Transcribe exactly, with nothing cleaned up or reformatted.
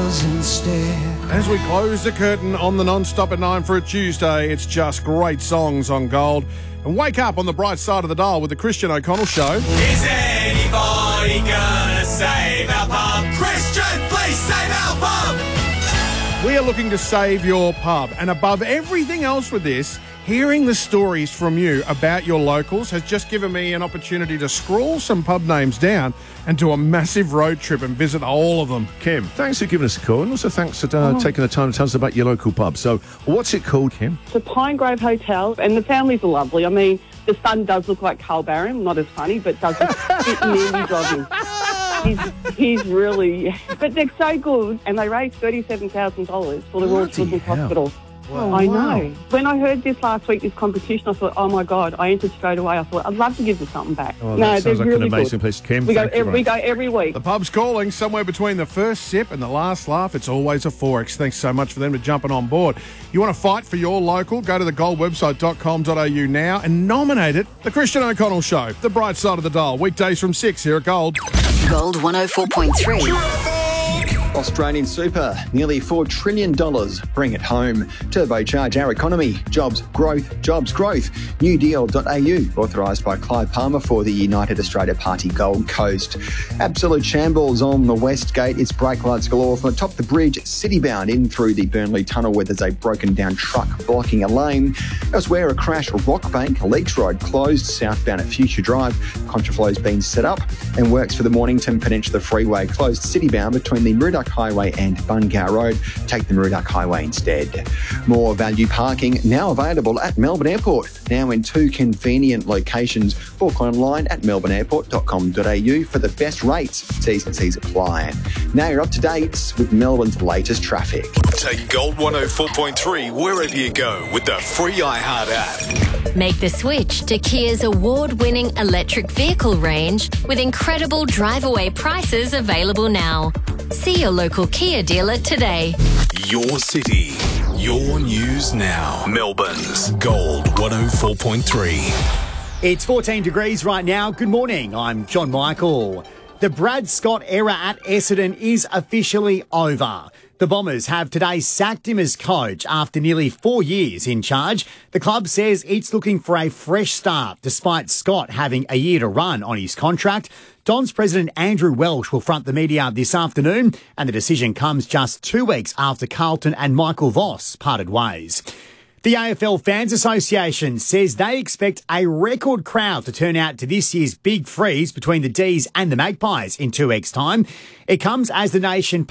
dollars instead. As we close the curtain on the non-stop at nine for a Tuesday, it's just great songs on Gold. And wake up on the bright side of the dial with the Christian O'Connell Show. Is anybody gonna save our pub? Christian, please save our pub! We are looking to save your pub. And above everything else with this, hearing the stories from you about your locals has just given me an opportunity to scroll some pub names down and do a massive road trip and visit all of them. Kim, thanks for giving us a call, and also thanks for uh, Oh. taking the time to tell us about your local pub. So, what's it called, Kim? It's a Pinegrove Hotel, and the families are lovely. I mean, the son does look like Carl Barron, not as funny, but doesn't fit nearly jogging. He's, he's really... But they're so good, and they raised thirty-seven thousand dollars for the Royal Bloody Children's hell. Hospital. Wow. I Wow. know. When I heard this last week, this competition, I thought, oh, my God, I entered straight away. I thought, I'd love to give them something back. Oh, that no, sounds they're like really an amazing good. place. Kim, We go, thank you every, very we go every week. The pub's calling somewhere between the first sip and the last laugh. It's always a Forex. Thanks so much for them to jumping on board. You want to fight for your local? Go to the gold website dot com dot a u now and nominate it The Christian O'Connell Show. The bright side of the dial. Weekdays from six here at Gold. Gold one oh four point three. Australian Super, nearly four trillion dollars. Bring it home. Turbocharge our economy. Jobs, growth, jobs, growth. new deal dot a u, authorised by Clive Palmer for the United Australia Party Gold Coast. Absolute shambles on the West Gate. It's brake lights galore from atop the bridge, city-bound in through the Burnley Tunnel where there's a broken-down truck blocking a lane. Elsewhere, a crash, Rockbank, Leach Road closed, southbound at Future Drive. Contraflow's been set up, and works for the Mornington Peninsula Freeway closed city-bound between the Murdoch Highway and Bungar Road. Take the Murdoch Highway instead. More value parking now available at Melbourne Airport, now in two convenient locations. Book online at melbourne airport dot com dot a u for the best rates. T's and C's apply. Now you're up to date with Melbourne's latest traffic. Take Gold one oh four point three wherever you go with the free iHeart app. Make the switch to Kia's award-winning electric vehicle range with incredible drive-away prices available now. See your local Kia dealer today. Your city, your news now. Melbourne's Gold one oh four point three. It's fourteen degrees right now. Good morning. I'm John Michael. The Brad Scott era at Essendon is officially over. The Bombers have today sacked him as coach after nearly four years in charge. The club says it's looking for a fresh start, despite Scott having a year to run on his contract. Don's president Andrew Welsh will front the media this afternoon, and the decision comes just two weeks after Carlton and Michael Voss parted ways. The A F L Fans Association says they expect a record crowd to turn out to this year's big freeze between the D's and the Magpies in two weeks' time. It comes as the nation